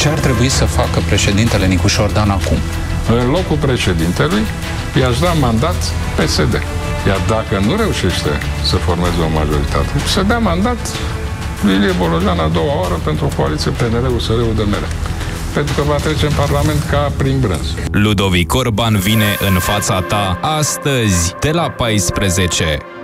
Ce ar trebui să facă președintele Nicușor Dan acum? În locul președintelui i-aș da mandat PSD. Iar dacă nu reușește să formeze o majoritate, să dea mandat Lilie Bolojan a doua oară pentru o coaliție PNL-USR-UDMR. Pentru că va trece în Parlament ca prin brânz. Ludovic Orban vine în fața ta astăzi de la 14.